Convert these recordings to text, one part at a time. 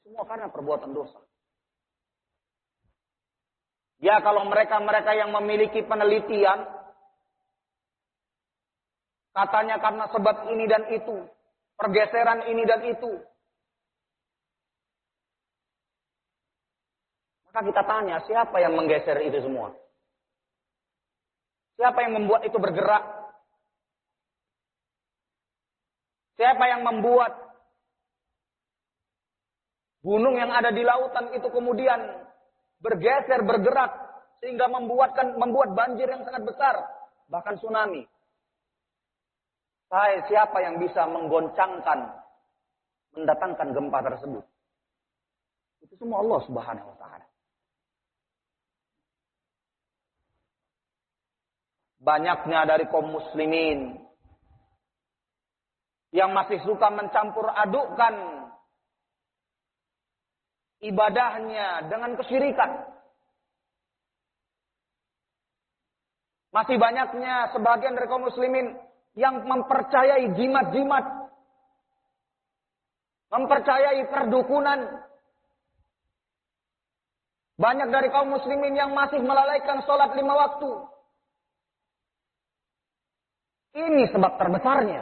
Semua karena perbuatan dosa. Ya kalau mereka-mereka yang memiliki penelitian, katanya karena sebab ini dan itu, pergeseran ini dan itu. Maka kita tanya, siapa yang menggeser itu semua? Siapa yang membuat itu bergerak? Siapa yang membuat gunung yang ada di lautan itu kemudian bergeser, bergerak, sehingga membuat banjir yang sangat besar, bahkan tsunami? Siapa yang bisa menggoncangkan, mendatangkan gempa tersebut? Itu semua Allah Subhanahu wa Ta'ala. Banyaknya dari kaum muslimin yang masih suka mencampur adukkan ibadahnya dengan kesyirikan. Masih banyaknya sebagian dari kaum muslimin yang mempercayai jimat-jimat, mempercayai perdukunan. Banyak dari kaum muslimin yang masih melalaikan sholat 5 waktu. Ini sebab terbesarnya.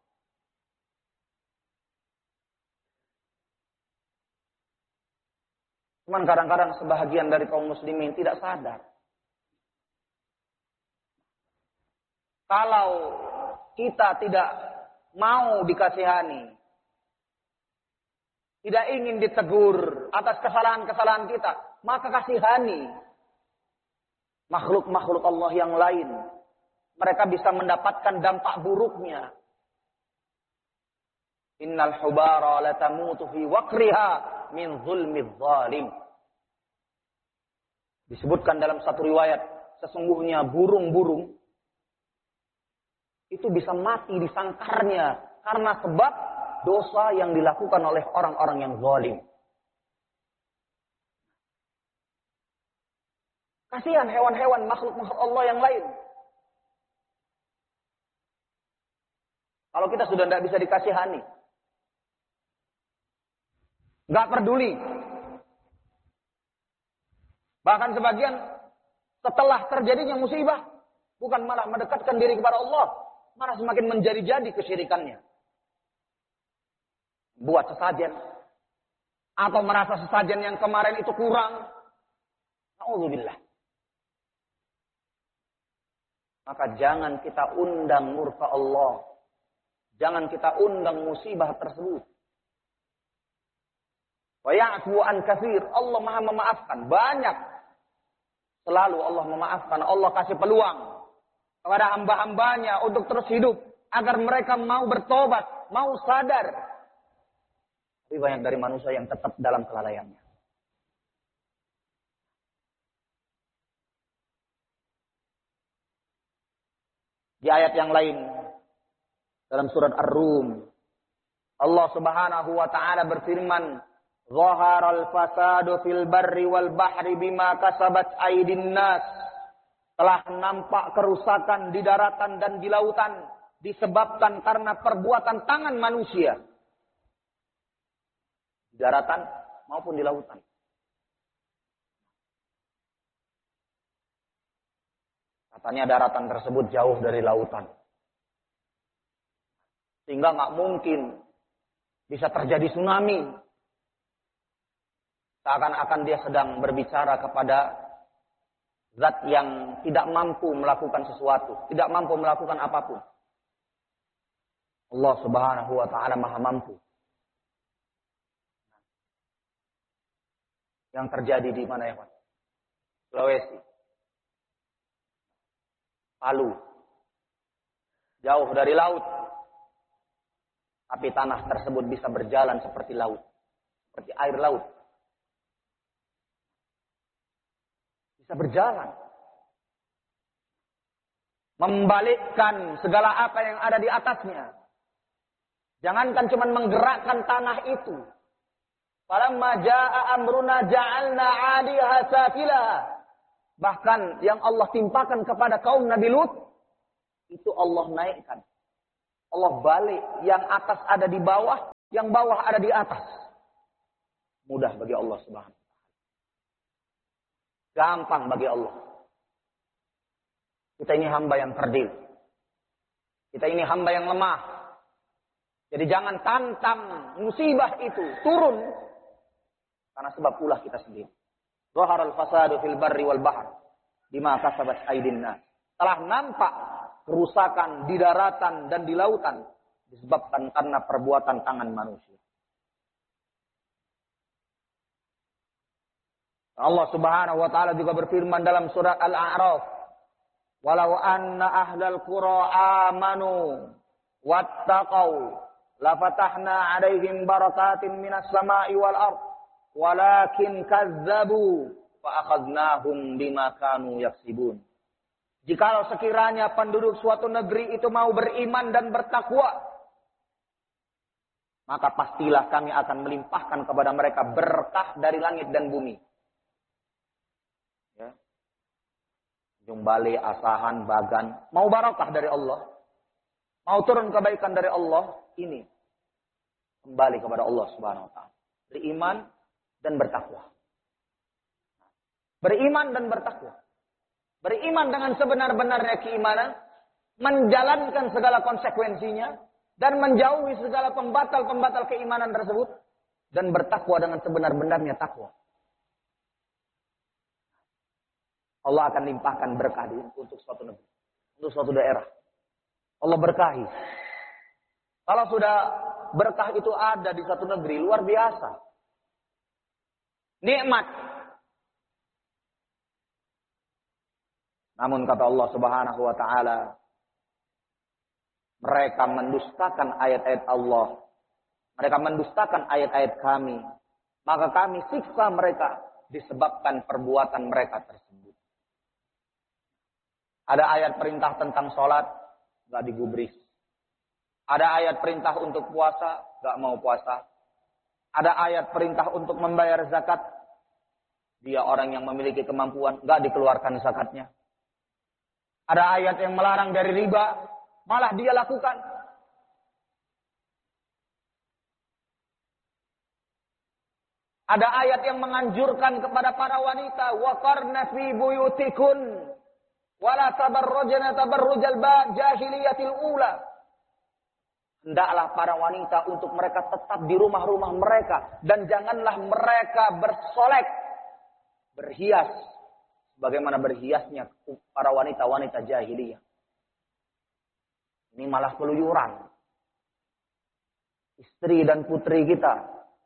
Cuman kadang-kadang sebahagian dari kaum muslimin tidak sadar. Kalau kita tidak mau dikasihani, tidak ingin ditegur atas kesalahan-kesalahan kita, maka kasihani makhluk-makhluk Allah yang lain. Mereka bisa mendapatkan dampak buruknya. Innal hubara latamutu fi waqriha min zulmidz zalim. Disebutkan dalam satu riwayat, sesungguhnya burung-burung itu bisa mati di sangkarnya karena sebab dosa yang dilakukan oleh orang-orang yang zalim. Kasihan hewan-hewan makhluk-makhluk Allah yang lain. Kalau kita sudah tidak bisa dikasihani, nggak peduli. Bahkan sebagian setelah terjadinya musibah, bukan malah mendekatkan diri kepada Allah, malah semakin menjadi-jadi kesyirikannya. Buat sesajen, atau merasa sesajen yang kemarin itu kurang. Na'udzubillah. Maka jangan kita undang murka Allah. Jangan kita undang musibah tersebut. Wa ya'fu an katsir. Allah Maha memaafkan. Banyak. Selalu Allah memaafkan. Allah kasih peluang kepada hamba-hambanya untuk terus hidup. Agar mereka mau bertobat. Mau sadar. Tapi banyak dari manusia yang tetap dalam kelalaiannya. Di ayat yang lain. Dalam surat Ar-Rum, Allah Subhanahu wa Ta'ala berfirman, "Zaharal fasadu fil barri wal bahri bima kasabat aydin nas." Telah nampak kerusakan di daratan dan di lautan disebabkan karena perbuatan tangan manusia. Di daratan maupun di lautan. Katanya daratan tersebut jauh dari lautan. Sehingga nggak mungkin bisa terjadi tsunami. Seakan-akan dia sedang berbicara kepada zat yang tidak mampu melakukan sesuatu. Tidak mampu melakukan apapun. Allah Subhanahu wa Ta'ala Maha mampu. Yang terjadi di mana ya Pak? Sulawesi. Palu. Jauh dari laut. Tapi tanah tersebut bisa berjalan seperti laut. Seperti air laut. Bisa berjalan. Membalikkan segala apa yang ada di atasnya. Jangankan cuma menggerakkan tanah itu. Falamma jaa'a amruna ja'alna 'aliyaha safilaha. Bahkan yang Allah timpakan kepada kaum Nabi Lut. Itu Allah naikkan. Allah balik, yang atas ada di bawah, yang bawah ada di atas. Mudah bagi Allah Subhanahu wa taala. Gampang bagi Allah. Kita ini hamba yang kerdil. Kita ini hamba yang lemah. Jadi jangan tantang musibah itu turun karena sebab ulah kita sendiri. Zaharal fasadu fil barri wal bahr bima kasabat aydin nas. Telah nampak kerusakan di daratan dan di lautan disebabkan karena perbuatan tangan manusia. Allah Subhanahu wa taala juga berfirman dalam surat Al-A'raf, "Walau anna ahlal qura amanu wattaqau lafatahna 'alaihim barakatin minas sama'i wal ardh walakin kazzabu fa akhadnahum bima kanu yaksibun." Jikalau sekiranya penduduk suatu negeri itu mau beriman dan bertakwa, maka pastilah kami akan melimpahkan kepada mereka berkah dari langit dan bumi. Ya. Jumbali, asahan, bagan, mau barakah dari Allah, mau turun kebaikan dari Allah, ini kembali kepada Allah Subhanahu wa taala. Beriman dan bertakwa. Beriman dan bertakwa. Beriman dengan sebenar-benarnya keimanan, menjalankan segala konsekuensinya, dan menjauhi segala pembatal-pembatal keimanan tersebut, dan bertakwa dengan sebenar-benarnya takwa. Allah akan limpahkan berkah untuk suatu negeri, untuk suatu daerah. Allah berkahi. Kalau sudah berkah itu ada di satu negeri, luar biasa. Nikmat. Namun kata Allah Subhanahu wa taala, mereka mendustakan ayat-ayat Allah. Mereka mendustakan ayat-ayat kami. Maka kami siksa mereka disebabkan perbuatan mereka tersebut. Ada ayat perintah tentang sholat, gak digubris. Ada ayat perintah untuk puasa, gak mau puasa. Ada ayat perintah untuk membayar zakat. Dia orang yang memiliki kemampuan, gak dikeluarkan zakatnya. Ada ayat yang melarang dari riba, malah dia lakukan. Ada ayat yang menganjurkan kepada para wanita, waqarna fi buyutikun wala tabarrujna tabarrujal jahiliyatil ula. Hendaklah para wanita untuk mereka tetap di rumah-rumah mereka dan janganlah mereka bersolek, berhias bagaimana berhiasnya para wanita-wanita jahiliyah. Ini malah keluyuran. Istri dan putri kita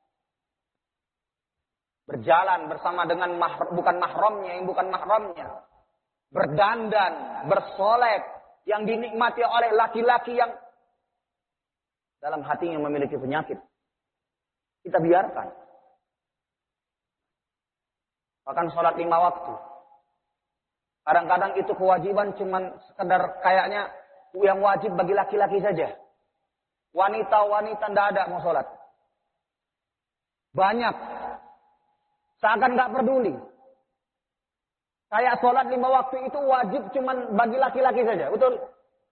berjalan bersama dengan bukan mahramnya, yang bukan mahramnya. Berdandan, bersolek, yang dinikmati oleh laki-laki yang dalam hatinya memiliki penyakit. Kita biarkan. Bahkan sholat 5 waktu. Kadang-kadang itu kewajiban cuman sekedar kayaknya yang wajib bagi laki-laki saja. Wanita-wanita tidak ada mau sholat. Banyak. Seakan gak peduli. Kayak sholat 5 waktu itu wajib cuman bagi laki-laki saja. Betul?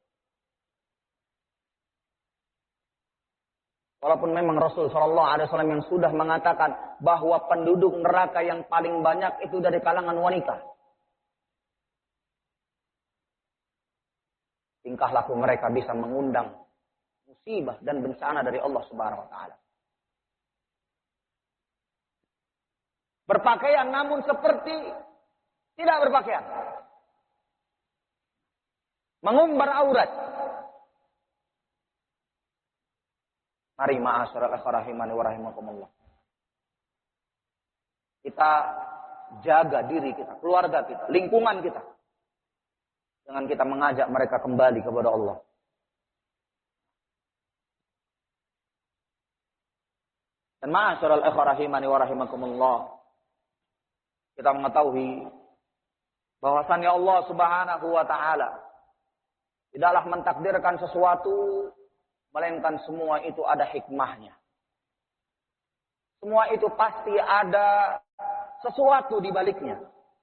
Walaupun memang Rasul SAW yang sudah mengatakan bahwa penduduk neraka yang paling banyak itu dari kalangan wanita. Tingkah laku mereka bisa mengundang musibah dan bencana dari Allah Subhanahu wa taala. Berpakaian namun seperti tidak berpakaian. Mengumbar aurat. Mari ma'asyiral rahimani wa rahimakumullah. Kita jaga diri kita, keluarga kita, lingkungan kita. Dengan kita mengajak mereka kembali kepada Allah. Dan ma'asyiral rahimani wa rahimakumullah. Kita mengetahui bahwasannya Allah Subhanahu wa taala tidaklah mentakdirkan sesuatu melainkan semua itu ada hikmahnya. Semua itu pasti ada sesuatu di baliknya.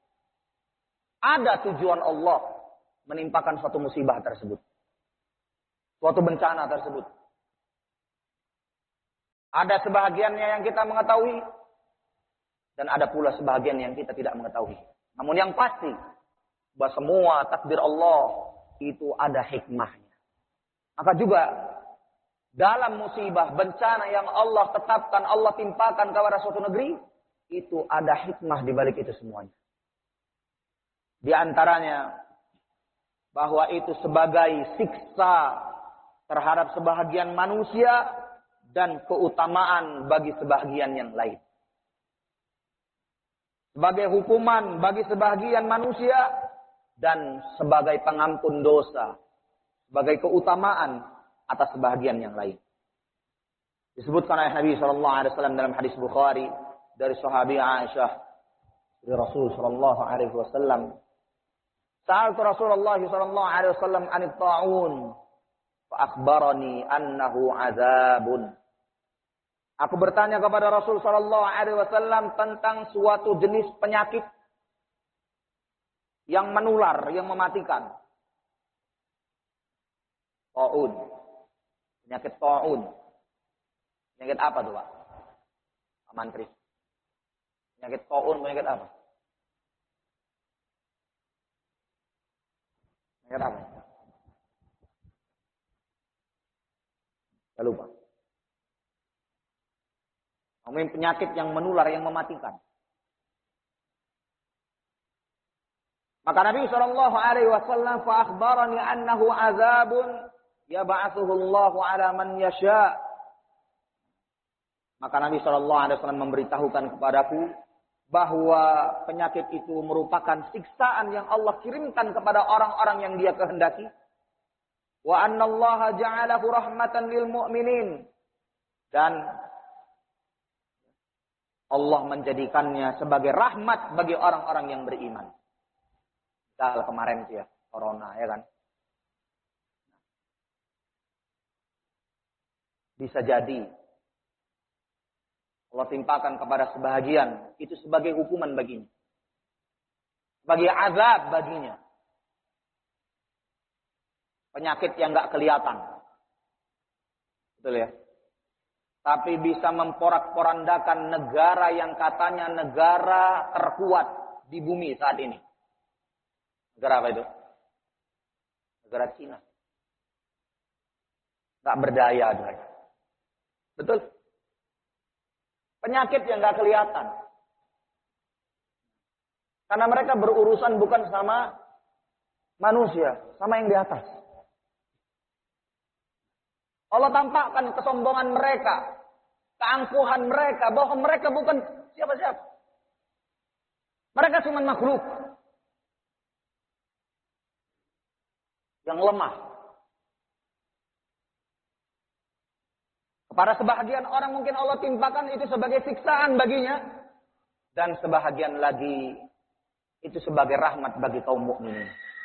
Ada tujuan Allah menimpakan suatu musibah tersebut. Suatu bencana tersebut. Ada sebahagiannya yang kita mengetahui dan ada pula sebahagian yang kita tidak mengetahui. Namun yang pasti, bahwa semua takdir Allah itu ada hikmahnya. Maka juga dalam musibah, bencana yang Allah tetapkan, Allah timpakan kepada suatu negeri, itu ada hikmah di balik itu semuanya. Di antaranya, bahwa itu sebagai siksa terhadap sebahagian manusia dan keutamaan bagi sebahagian yang lain. Sebagai hukuman bagi sebahagian manusia dan sebagai pengampun dosa, sebagai keutamaan atas sebahagian yang lain. Disebutkan oleh Nabi SAW dalam hadis Bukhari dari sahabi Aisyah dari Rasul SAW. Sa'altu Rasulullah SAW anit ta'un fa akhbarani annahu azabun. Aku bertanya kepada Rasul SAW tentang suatu jenis penyakit yang menular, yang mematikan. Ta'un. Penyakit ta'un. Penyakit apa tuh, Pak? Pak Mantri. Penyakit ta'un, penyakit apa? Penyakit apa? Saya lupa. Penyakit yang menular, yang mematikan. Maka Nabi SAW fa akhbarani annahu azabun yab'atsuhu Allahu 'ala man yasha. Maka Nabi SAW memberitahukan kepadaku bahwa penyakit itu merupakan siksaan yang Allah kirimkan kepada orang-orang yang Dia kehendaki. Wa anna Allah ja'alahu rahmatan lil mu'minin. Dan Allah menjadikannya sebagai rahmat bagi orang-orang yang beriman. Misal kemarin ya, corona ya kan. Bisa jadi Allah timpakan kepada sebahagian itu sebagai hukuman baginya. Sebagai azab baginya. Penyakit yang enggak kelihatan. Betul ya? Tapi bisa memporak-porandakan negara yang katanya negara terkuat di bumi saat ini. Negara apa itu? Negara Cina. Enggak berdaya mereka. Betul? Penyakit yang enggak kelihatan. Karena mereka berurusan bukan sama manusia, sama yang di atas. Allah tampakkan kesombongan mereka, keangkuhan mereka, bahwa mereka bukan siapa-siapa. Mereka cuma makhluk yang lemah. Kepada sebahagian orang mungkin Allah timpakan itu sebagai siksaan baginya, dan sebahagian lagi itu sebagai rahmat bagi kaum mukminin,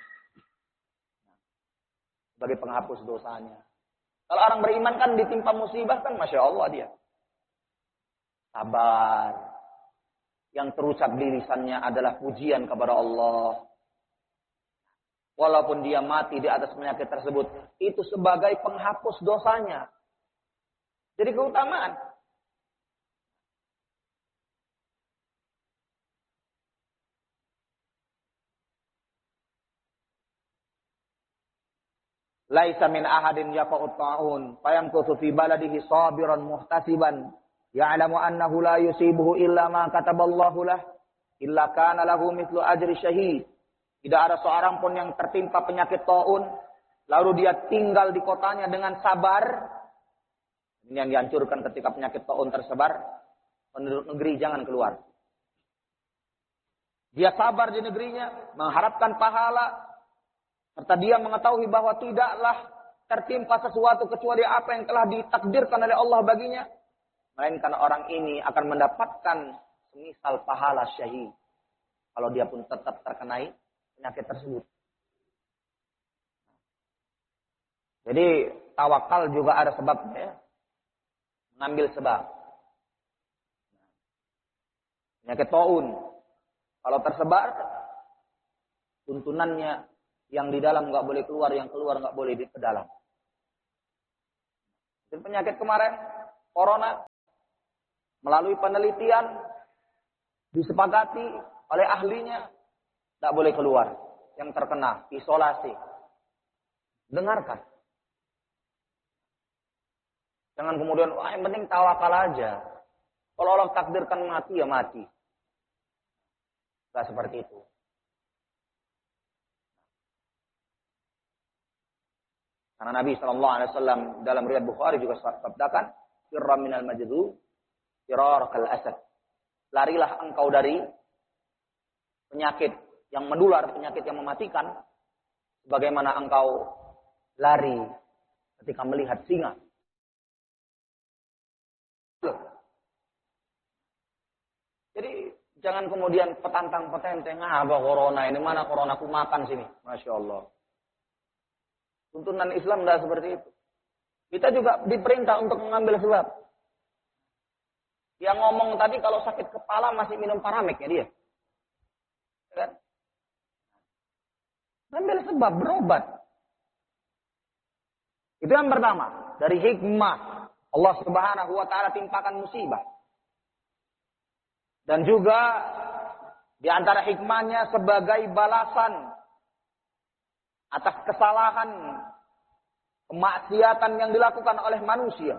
sebagai penghapus dosanya. Kalau orang beriman kan ditimpa musibah kan Masya Allah dia. Sabar. Yang terucap di lisannya adalah pujian kepada Allah. Walaupun dia mati di atas penyakit tersebut. Itu sebagai penghapus dosanya. Jadi keutamaan. Laisa min ahadin yaqa'ut ta'un fayamkuthu fi baladihi sabiran muhtasiban ya'lamu annahu la yusibuhu illa ma kataballahu lah illa kana lahu mithlu ajri syahid. Tidak ada seorang pun yang tertimpa penyakit ta'un lalu dia tinggal di kotanya dengan sabar. Ini yang dihancurkan ketika penyakit ta'un tersebar. Penduduk negeri jangan keluar. Dia sabar di negerinya, mengharapkan pahala. Serta dia mengetahui bahwa tidaklah tertimpa sesuatu kecuali apa yang telah ditakdirkan oleh Allah baginya. Melainkan orang ini akan mendapatkan semisal pahala syahid. Kalau dia pun tetap terkenai penyakit tersebut. Jadi tawakal juga ada sebabnya ya. Mengambil sebab. Penyakit ta'un. Kalau tersebar, tuntunannya yang di dalam nggak boleh keluar, yang keluar nggak boleh ke dalam. Dan penyakit kemarin, corona, melalui penelitian, disepakati oleh ahlinya, tidak boleh keluar. Yang terkena isolasi. Dengarkan. Jangan kemudian, wah yang penting tawakal aja. Kalau Allah takdirkan mati, ya mati. Tidak seperti itu. Karena Nabi SAW dalam riwayat Bukhari juga sabdakan, firra minal majdu, firar kal asad. Larilah engkau dari penyakit yang menular, penyakit yang mematikan, sebagaimana engkau lari ketika melihat singa. Jadi jangan kemudian petantang-petenteng, apa corona ini, mana corona aku makan sini. Masya Allah. Tuntunan Islam tidak seperti itu. Kita juga diperintah untuk mengambil sebab. Yang ngomong tadi kalau sakit kepala masih minum Paramek ya dia. Kan? Ambil sebab, berobat. Itu yang pertama. Dari hikmah Allah Subhanahu wa ta'ala timpakan musibah. Dan juga di antara hikmahnya sebagai balasan atas kesalahan, kemaksiatan yang dilakukan oleh manusia.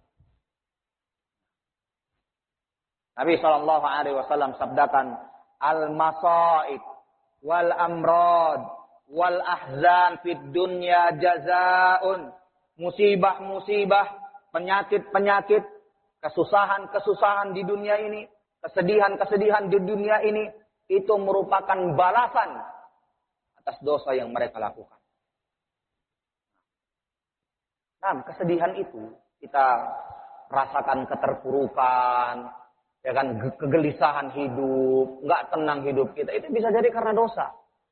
Nabi SAW sabdakan, al-masaib wal amrad wal ahzan fid dunya jazaun. Musibah-musibah, penyakit-penyakit, kesusahan-kesusahan di dunia ini, kesedihan-kesedihan di dunia ini, itu merupakan balasan atas dosa yang mereka lakukan. Nah, kesedihan itu kita rasakan keterpurukan, ya kan, kegelisahan hidup, nggak tenang hidup kita. Itu bisa jadi karena dosa.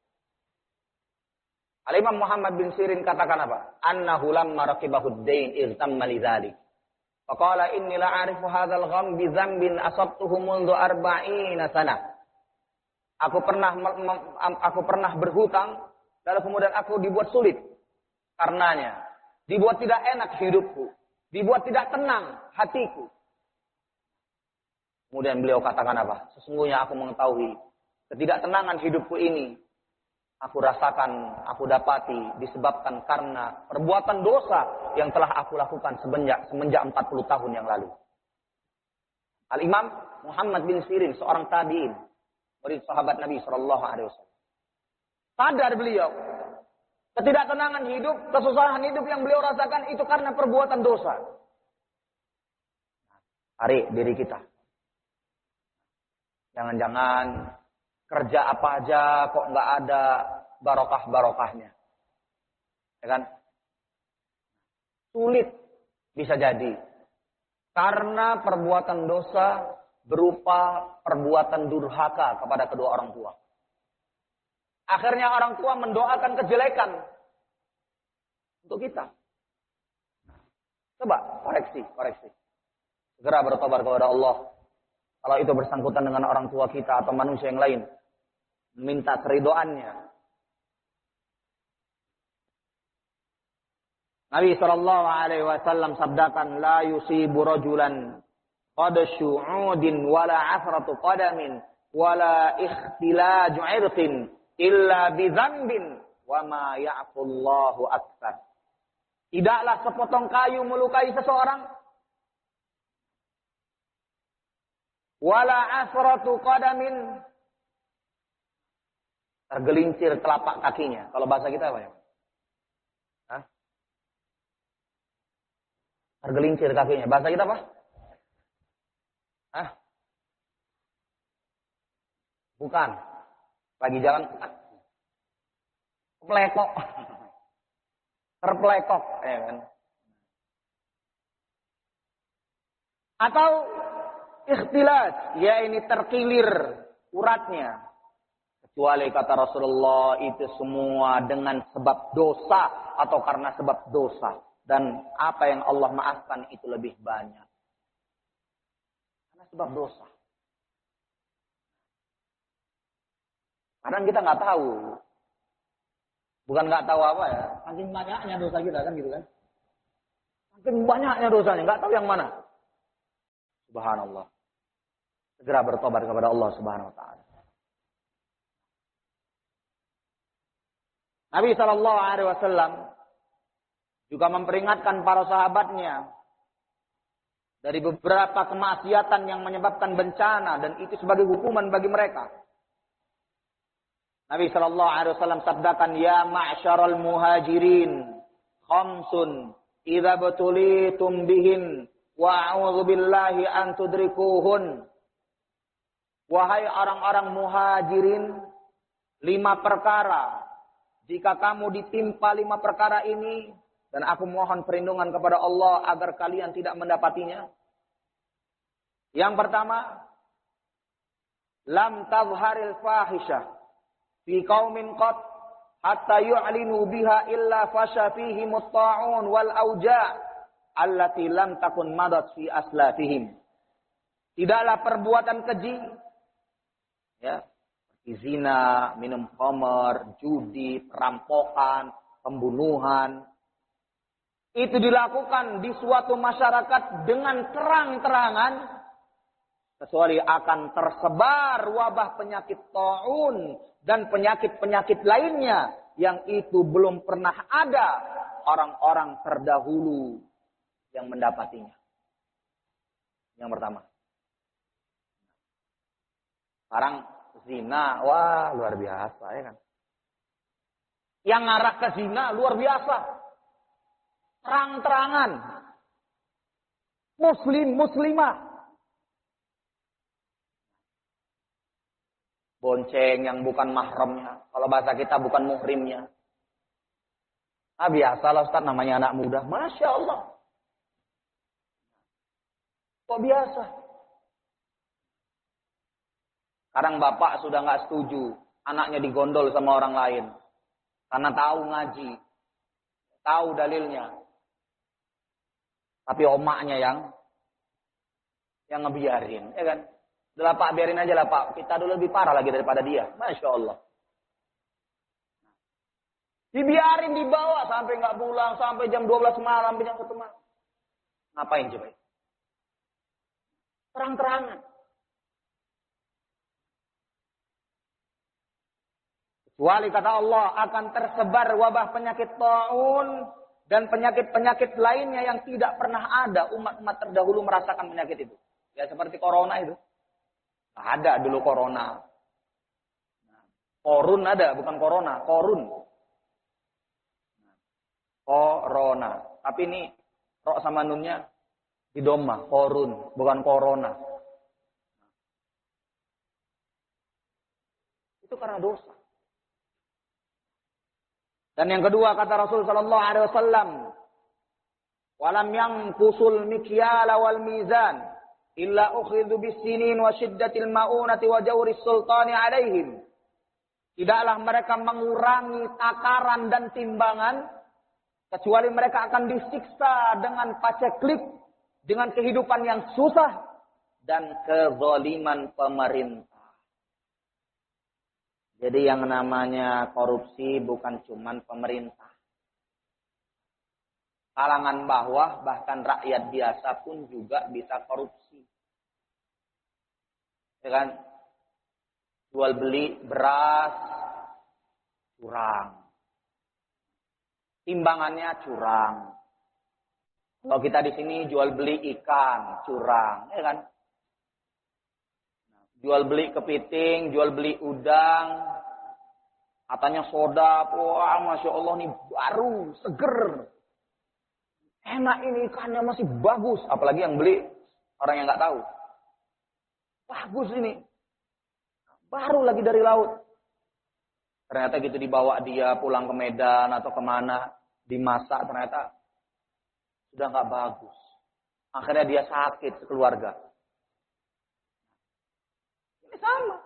Al-Imam Muhammad bin Sirin katakan apa? Annahu lamma raqibahu ad-dain irtamma lidzalik. Faqala inni la a'rifu hadzal gham bi dzambin asabtuhu mundu 40 sanah. Aku pernah berhutang, lalu kemudian aku dibuat sulit karenanya. Dibuat tidak enak hidupku. Dibuat tidak tenang hatiku. Kemudian beliau katakan apa? Sesungguhnya aku mengetahui ketidaktenangan hidupku ini. Aku rasakan, aku dapati disebabkan karena perbuatan dosa yang telah aku lakukan semenjak 40 tahun yang lalu. Al-Imam Muhammad bin Sirin, seorang tabi'in, murid sahabat Nabi SAW. Sadar beliau, ketidaktenangan hidup, kesusahan hidup yang beliau rasakan itu karena perbuatan dosa. Tarik diri kita. Jangan-jangan kerja apa aja kok nggak ada barokah-barokahnya. Ya kan? Sulit bisa jadi. Karena perbuatan dosa berupa perbuatan durhaka kepada kedua orang tua. Akhirnya orang tua mendoakan kejelekan untuk kita. Coba koreksi. Segera bertobat kepada Allah. Kalau itu bersangkutan dengan orang tua kita atau manusia yang lain. Minta keridhoannya. Nabi SAW sabdakan, la yusibu rajulan qad syu'udin wala afratu qadamin wala ikhtilaju irqin illa bidzambin wa ma ya'fullahu aktsar. Tidaklah sepotong kayu melukai seseorang, wala afratu qadamin, tergelincir telapak kakinya. Kalau bahasa kita apa ya? Hah? Tergelincir kakinya. Bahasa kita apa? Hah? Bukan. Lagi jalan. Terpelekok. Terpelekok. Ya kan? Atau ikhtilat. Ya ini terkilir uratnya. Kecuali kata Rasulullah itu semua dengan sebab dosa atau karena sebab dosa. Dan apa yang Allah maafkan itu lebih banyak. Karena sebab dosa. Kadang kita nggak tahu. Bukan nggak tahu apa ya. Saking banyaknya dosa kita kan gitu kan. Saking banyaknya dosanya. Nggak tahu yang mana. Subhanallah. segera bertobat kepada Allah Subhanahu wa taala. Nabi sallallahu alaihi wasallam juga memperingatkan para sahabatnya dari beberapa kemaksiatan yang menyebabkan bencana dan itu sebagai hukuman bagi mereka. Nabi sallallahu alaihi wasallam sabdakan, "Ya ma'syaral muhajirin, khamsun idza butulitum bihin wa a'udzu billahi an tudrikuhun." Wahai orang-orang muhajirin, 5 perkara. Jika kamu ditimpa 5 perkara ini, dan aku mohon perlindungan kepada Allah agar kalian tidak mendapatinya. Yang pertama, lam tazharil fahisyah fi qaumin qat hatta yu'linu biha illa fasha fihim at-ta'un wal auja' allati lam takun madat fi aslafihim. Tidaklah perbuatan keji, ya, zina, minum khamar, judi, perampokan, pembunuhan. Itu dilakukan di suatu masyarakat dengan terang-terangan, kecuali akan tersebar wabah penyakit ta'un dan penyakit-penyakit lainnya yang itu belum pernah ada orang-orang terdahulu yang mendapatinya. Yang pertama. Sekarang zina, wah luar biasa ya kan. Yang ngarah ke zina luar biasa. Terang-terangan. Muslimah. Bonceng yang bukan mahramnya. Kalau bahasa kita bukan muhrimnya. Ah biasalah Ustaz, namanya anak muda. Masya Allah. Kok biasa? Sekarang bapak sudah nggak setuju anaknya digondol sama orang lain. Karena tahu ngaji. Tahu dalilnya. Tapi omaknya yang ngebiarin. Ya kan? Udah Pak, biarin aja lah Pak. Kita dulu lebih parah lagi daripada dia. Masya Allah. Dibiarin, dibawa sampai nggak pulang. Sampai jam 12 malam. Sampai jam 1 malam. Ngapain coba? Terang-terangan. Kecuali kata Allah akan tersebar wabah penyakit ta'un dan penyakit-penyakit lainnya yang tidak pernah ada umat-umat terdahulu merasakan penyakit itu. Ya seperti corona itu. Ada dulu corona. Korun ada, bukan corona, korun. Corona. Tapi ini rok sama nunnya di doma, korun, bukan corona. Itu karena dosa. Dan yang kedua kata Rasul sallallahu alaihi wasallam, "Walam yanqusul mikyala wal mizan illa ukhidhu bis-sinin wa shiddatil ma'unati wa jawris sultani alaihim." Tidaklah mereka mengurangi takaran dan timbangan kecuali mereka akan disiksa dengan paceklik, dengan kehidupan yang susah dan kezaliman pemerintah. Jadi yang namanya korupsi bukan cuma pemerintah. Kalangan bawah, bahkan rakyat biasa pun juga bisa korupsi. Ya kan? Jual beli beras, curang. Timbangannya curang. Kalau kita di sini jual beli ikan, curang. Ya kan? Jual beli kepiting, jual beli udang, katanya soda, wah Masya Allah nih baru, seger. Enak ini ikannya masih bagus, apalagi yang beli orang yang nggak tahu. Bagus ini, baru lagi dari laut. Ternyata gitu dibawa dia pulang ke Medan atau kemana, dimasak ternyata sudah nggak bagus. Akhirnya dia sakit sekeluarga. Sama.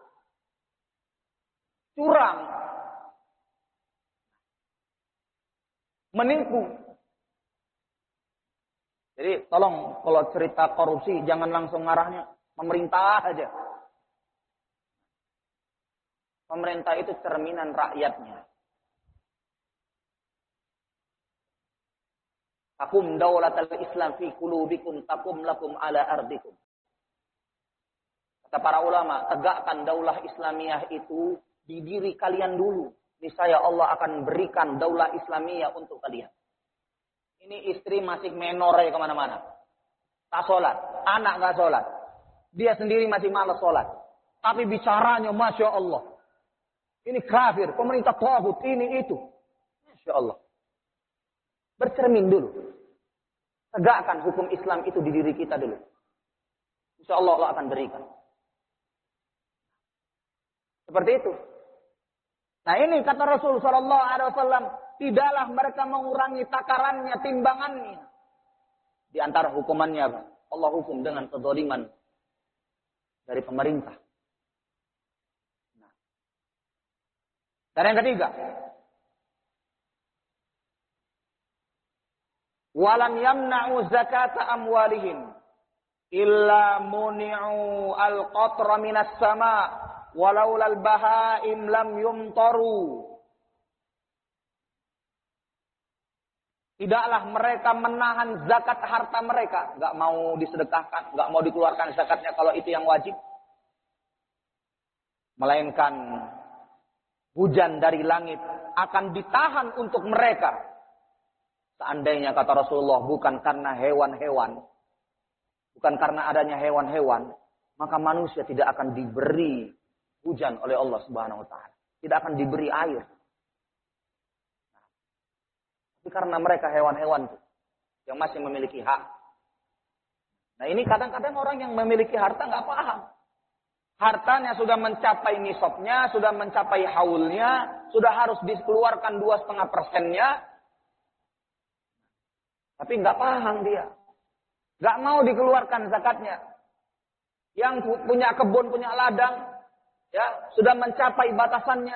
Curang. Menipu. Jadi tolong kalau cerita korupsi jangan langsung ngarahnya pemerintah aja. Pemerintah itu cerminan rakyatnya. Takum daulatal Islam fi qulubikum takum lakum ala ardikum. Kata para ulama, tegakkan daulah Islamiyah itu di diri kalian dulu. Niscaya Allah akan berikan daulah Islamiyah untuk kalian. Ini istri masih menore kemana-mana. Tak sholat. Anak gak sholat. Dia sendiri masih malas sholat. Tapi bicaranya Masya Allah. Ini kafir. Pemerintah tauhid. Ini itu. Masya Allah. Bercermin dulu. Tegakkan hukum Islam itu di diri kita dulu. Insya Allah Allah akan berikan. Seperti itu. Nah ini kata Rasul Sallallahu Alaihi Wasallam, tidaklah mereka mengurangi takarannya, timbangannya. Di antara hukumannya, Allah hukum dengan kezaliman dari pemerintah. Nah. Dan yang ketiga, walam yamna'u zakata amwalihim illa muni'u al-qatra minas sama' walaulal bahaim lam yumtaru. Tidaklah mereka menahan zakat harta mereka. Gak mau disedekahkan, gak mau dikeluarkan zakatnya kalau itu yang wajib. Melainkan hujan dari langit akan ditahan untuk mereka. Seandainya kata Rasulullah bukan karena hewan-hewan, bukan karena adanya hewan-hewan, maka manusia tidak akan diberi hujan oleh Allah Subhanahu wa taala. Tidak akan diberi air. Tapi karena mereka hewan-hewan yang masih memiliki hak. Nah ini kadang-kadang orang yang memiliki harta nggak paham. Hartanya sudah mencapai nisabnya, sudah mencapai haulnya, sudah harus dikeluarkan 2,5%-nya. Tapi nggak paham dia. Nggak mau dikeluarkan zakatnya. Yang punya kebun, punya ladang, ya, sudah mencapai batasannya.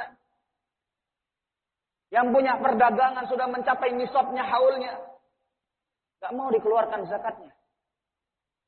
Yang punya perdagangan sudah mencapai nisabnya, haulnya. Gak mau dikeluarkan zakatnya.